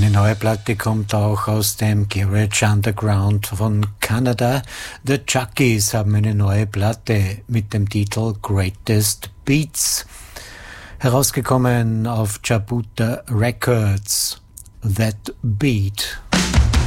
Eine neue Platte kommt auch aus dem Garage Underground von Kanada. The Chuckies haben eine neue Platte mit dem Titel Greatest Beats. Herausgekommen auf Jabuta Records. That Beat.